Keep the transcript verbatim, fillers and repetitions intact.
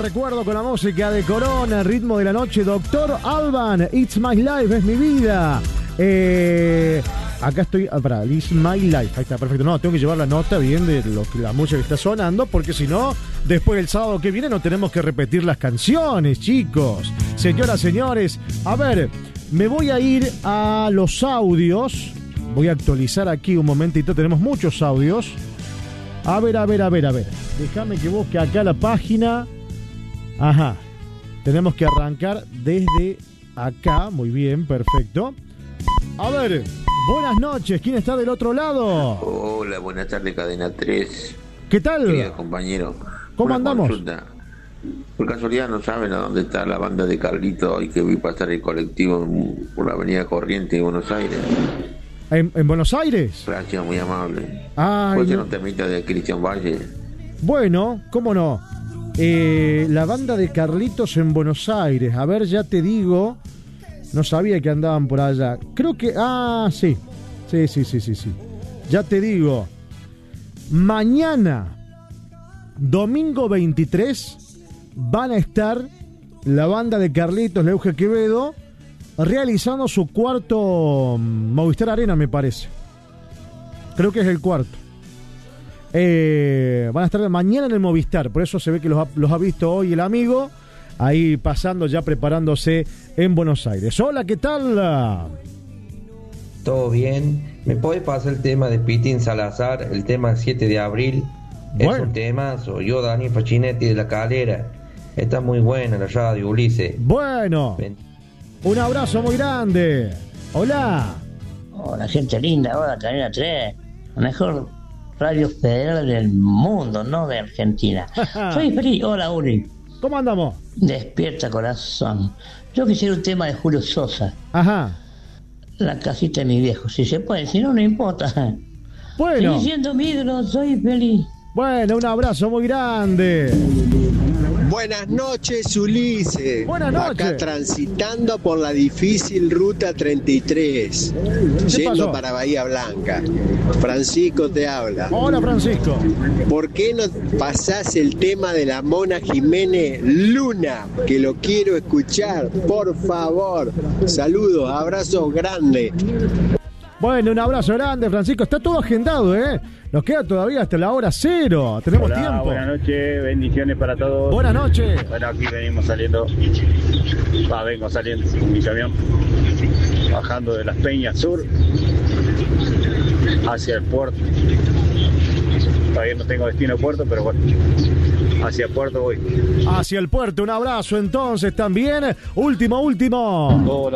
recuerdo con la música de Corona, ritmo de la noche, Doctor Alban, It's My Life, es mi vida. Eh, acá estoy, ah, pará, It's My Life, ahí está, perfecto. No, tengo que llevar la nota bien de lo que la música que está sonando, porque si no, después el sábado que viene no tenemos que repetir las canciones, chicos. Señoras, señores, a ver, me voy a ir a los audios. Voy a actualizar aquí un momentito, tenemos muchos audios. A ver, a ver, a ver, a ver. Déjame que busque acá la página. Ajá. Tenemos que arrancar desde acá. Muy bien, perfecto. A ver, buenas noches. ¿Quién está del otro lado? Hola, buenas tardes, Cadena tres. ¿Qué tal? Querido compañero. ¿Cómo Una andamos? Consulta. Por casualidad no saben a dónde está la banda de Carlito y que vi pasar el colectivo en- por la avenida Corriente de Buenos Aires. ¿En, en Buenos Aires? Gracias, muy amable. Ay, ¿Puede ser no. un temita de Cristian Valle? Bueno, cómo no. Eh, la banda de Carlitos en Buenos Aires. A ver, ya te digo. No sabía que andaban por allá. Creo que... Ah, sí. Sí, sí, sí, sí, sí. Ya te digo. Mañana, domingo veintitrés, van a estar la banda de Carlitos, Leuge Quevedo, realizando su cuarto Movistar Arena, me parece. Creo que es el cuarto. Eh, van a estar mañana en el Movistar, por eso se ve que los ha, los ha visto hoy el amigo, ahí pasando, ya preparándose en Buenos Aires. Hola, ¿qué tal? Todo bien. ¿Me puede pasar el tema de Pitín Salazar, el tema siete de abril? Bueno. Es un temazo. Yo, Dani Fachinetti de La Calera. Está muy buena la radio, Ulises. Bueno, Ven. un abrazo muy grande. Hola. Hola, gente linda, hola, Cadena tres, la mejor radio federal del mundo, no de Argentina. Soy feliz, hola, Uri. ¿Cómo andamos? Despierta, corazón. Yo quisiera un tema de Julio Sosa, Ajá. La casita de mi viejo, si se puede, si no, no importa. Bueno, Sigue siendo mi ídolo, soy feliz. bueno, un abrazo muy grande. Buenas noches, Ulises. Buenas noches. Acá transitando por la difícil ruta treinta y tres, yendo pasó? para Bahía Blanca. Francisco te habla. Hola, Francisco. ¿Por qué no pasás el tema de la Mona Jiménez Luna? Que lo quiero escuchar, por favor. Saludos, abrazos grandes. Bueno, un abrazo grande, Francisco. Está todo agendado, ¿eh? Nos queda todavía hasta la hora cero. Tenemos Hola, tiempo. buenas noches, bendiciones para todos. Buenas noches. Bueno, aquí venimos saliendo, ah, vengo saliendo con mi camión, bajando de Las Peñas Sur hacia el puerto. Todavía no tengo destino de puerto, pero bueno, hacia el puerto voy. Hacia el puerto, un abrazo entonces también. Último, último. Hola.